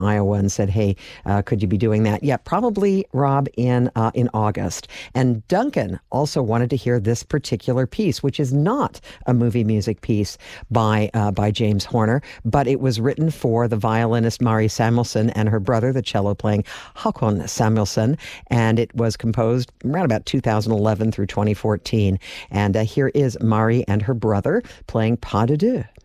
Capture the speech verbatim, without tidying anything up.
Iowa and said, hey, uh, could you be doing that? Yeah, probably, Rob, in uh, in August. And Duncan also wanted to hear this particular piece, which is not a movie music piece by uh, by James Horner, but it was written for the violinist Mari Samuelson and her brother, the cello-playing Håkon Samuelson, and it was composed around about two thousand eleven through twenty fourteen. And uh, here is Mari and her brother playing Pas de Deux.